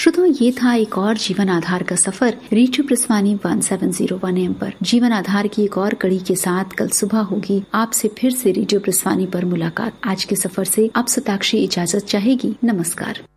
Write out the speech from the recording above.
श्रोताओं, ये था एक और जीवन आधार का सफर रेडियो प्रस्वानी 1701 AM पर। जीवन आधार की एक और कड़ी के साथ कल सुबह होगी आपसे फिर से रेडियो प्रस्वानी पर मुलाकात। आज के सफर से आप सुताक्षी इजाजत चाहेगी। नमस्कार।